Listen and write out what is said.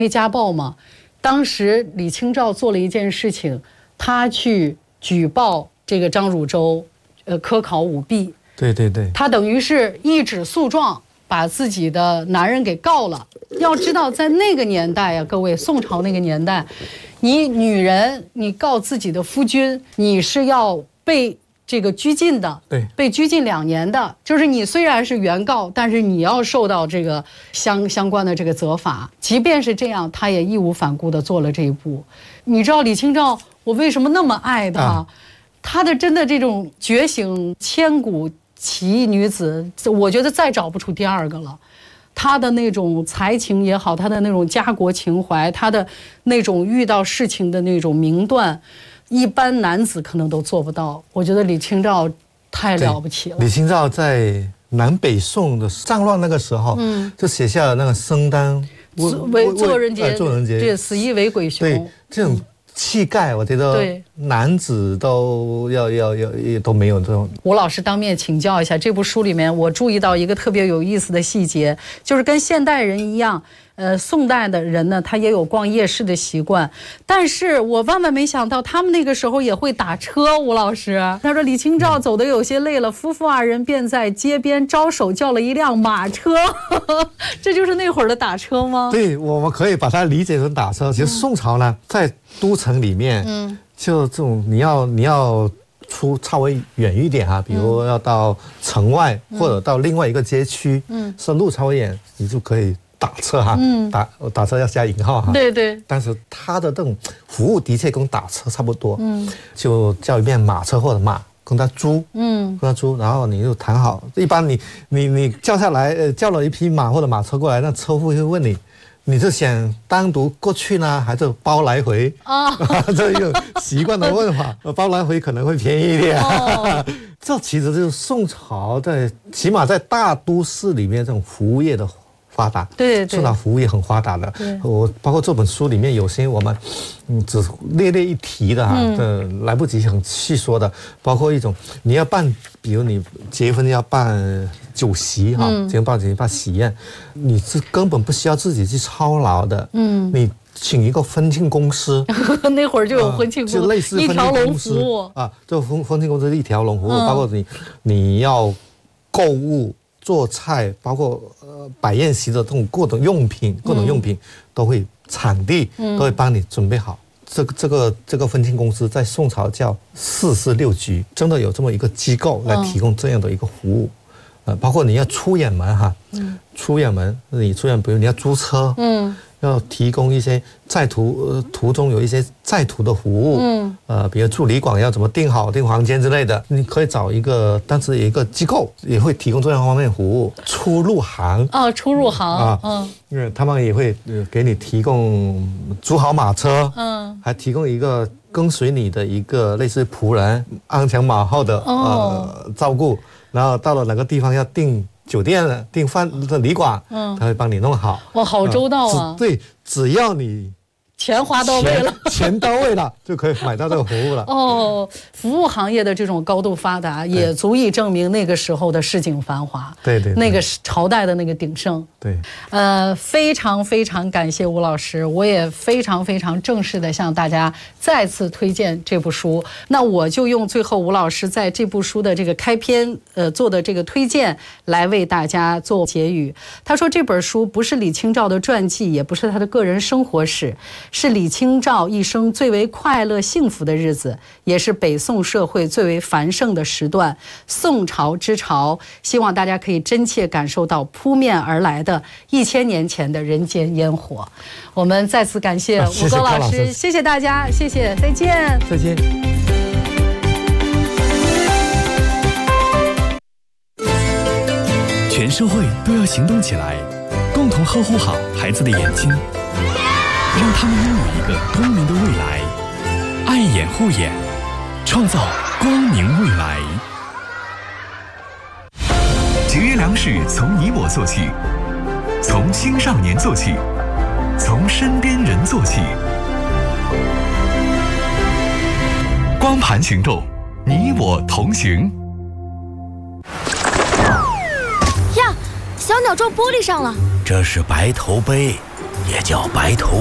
被家暴嘛。当时李清照做了一件事情，他去举报这个张汝舟，科考舞弊。对，他等于是一纸诉状，把自己的男人给告了。要知道，在那个年代呀，各位，宋朝那个年代，你女人你告自己的夫君，你是要被这个拘禁的，对，被拘禁2年的，就是你虽然是原告，但是你要受到这个相关的这个责罚。即便是这样，他也义无反顾地做了这一步。你知道李清照我为什么那么爱她？她的真的这种觉醒千古奇异女子，我觉得再找不出第二个了。她的那种才情也好，她的那种家国情怀，她的那种遇到事情的那种明断，一般男子可能都做不到。我觉得李清照太了不起了。 李清照在南北宋的战乱那个时候，就写下了那个生旦做人节，对，死亦为鬼雄。 对，这种气概，我觉得男子都都没有这种。 吴老师当面请教一下，这部书里面我注意到一个特别有意思的细节，就是跟现代人一样。宋代的人呢，他也有逛夜市的习惯，但是我万万没想到，他们那个时候也会打车。吴老师他说，李清照走得有些累了，夫妇2人便在街边招手叫了一辆马车，这就是那会儿的打车吗？ 对，我们可以把它理解成打车。其实宋朝呢，在都城里面，就这种你要出稍微远一点比如要到城外，或者到另外一个街区，是路稍微远，你就可以打车打车要加引号对。 但是他的这种服务的确跟打车差不多，就叫一遍马车或者马，跟他租，然后你就谈好。一般你叫下来，叫了一匹马或者马车过来，那车夫会问你。你是想单独过去呢，还是包来回？这个习惯的问法，包来回可能会便宜一点。这其实就是宋朝起码在大都市里面这种服务业的发达， 对， 宋朝服务业很发达的。我包括这本书里面有些我们只略一提的来不及很细说的，包括一种你要办，比如你结婚要办酒席结婚办酒席办喜宴，你是根本不需要自己去操劳的，你请一个婚庆公司， 那会儿就有婚庆公司， 就类似婚庆公司这婚庆公司一条龙服务，包括你要购物。做菜，包括摆宴席的这种各种用品都会场地都会帮你准备好。这个婚庆公司在宋朝叫446局，真的有这么一个机构来提供这样的一个服务。包括你要出远门出远门，比如你要租车，要提供一些在途中有一些在途的服务，比如住旅馆要怎么订房间之类的，你可以找一个，当时有一个机构也会提供这样方面服务。出入行因为他们也会给你提供租好马车，还提供一个跟随你的一个类似仆人，鞍前马后的照顾，然后到了哪个地方要订酒店订饭的旅馆，他会帮你弄好。哇， 好周到啊！ 对，只要你钱花到位了， 钱到位了，就可以买到这个服务了。 服务行业的这种高度发达，也足以证明那个时候的市井繁华。对，那个朝代的那个鼎盛。对，非常非常感谢吴老师，我也非常非常正式的向大家再次推荐这部书。那我就用最后吴老师在这部书的这个开篇做的这个推荐来为大家做结语。他说这本书不是李清照的传记，也不是他的个人生活史，是李清照一生最为快乐幸福的日子，也是北宋社会最为繁盛的时段。宋朝之潮，希望大家可以真切感受到扑面而来的1000年前的人间烟火。我们再次感谢吴高老师，谢谢大家，谢谢，再见， 再见。 全社会都要行动起来，共同呵护好孩子的眼睛，让他们拥有一个光明的未来。爱眼护眼，创造光明未来。节约粮食从你我做起，从青少年做起，从身边人做起。光盘行动，你我同行。 呀，小鸟撞玻璃上了。 这是白头杯， 也叫白头